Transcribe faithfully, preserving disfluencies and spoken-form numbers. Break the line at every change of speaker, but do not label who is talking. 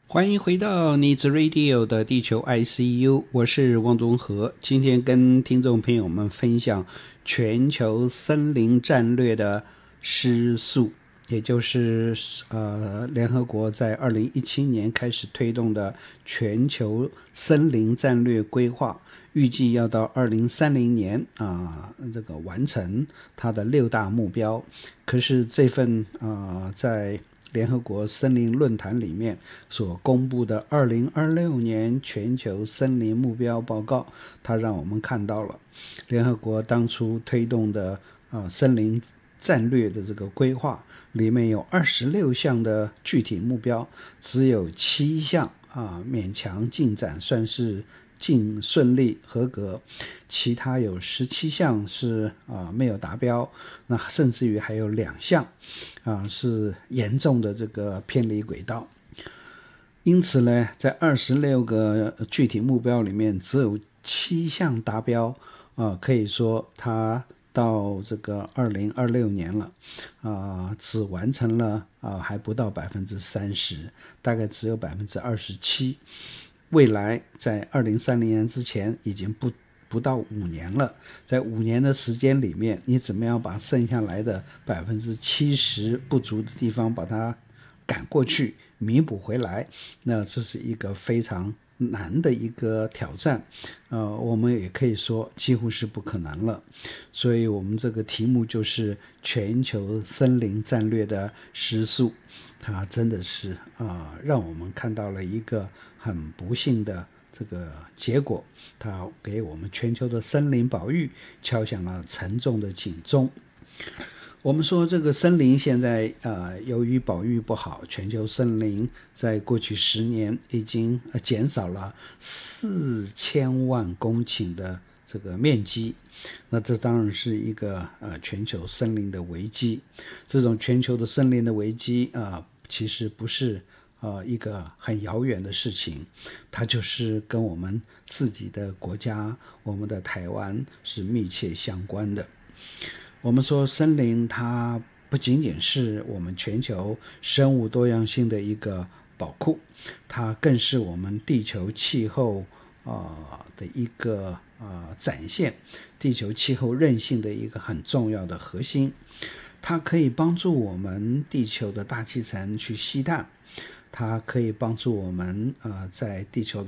欢迎回到你子 Radio 的地球 I C U， 我是汪宗和。今天跟听众朋友们分享全球森林战略的施素，也就是呃联合国在二零一七年开始推动的全球森林战略规划，预计要到二零三零年啊、呃、这个完成它的六大目标。可是这份啊、呃、在联合国森林论坛里面所公布的二零二六年全球森林目标报告，它让我们看到了联合国当初推动的啊森林战略的这个规划里面有二十六项的具体目标，只有七项啊勉强进展，算是进顺利合格，其他有十七项是啊没有达标，那甚至于还有两项啊是严重的这个偏离轨道。因此呢，在二十六个具体目标里面，只有七项达标啊，可以说它到这个二零二六年了啊，只完成了啊还不到百分之三十，大概只有百分之二十七。未来在二零三零年之前已经不不到五年了，在五年的时间里面，你怎么样把剩下来的百分之七十不足的地方把它赶过去，弥补回来？那这是一个非常难的一个挑战，呃，我们也可以说几乎是不可能了。所以我们这个题目就是全球森林战略的施素，它真的是啊、呃，让我们看到了一个很不幸的这个结果，它给我们全球的森林保育敲响了沉重的警钟。我们说这个森林现在呃，由于保育不好，全球森林在过去十年已经减少了四千万公顷的这个面积，那这当然是一个呃全球森林的危机。这种全球的森林的危机啊、呃，其实不是呃一个很遥远的事情，它就是跟我们自己的国家，我们的台湾是密切相关的。我们说森林它不仅仅是我们全球生物多样性的一个宝库，它更是我们地球气候啊、呃、的一个啊、呃、展现，地球气候韧性的一个很重要的核心。它可以帮助我们地球的大气层去吸碳，它可以帮助我们呃在地球的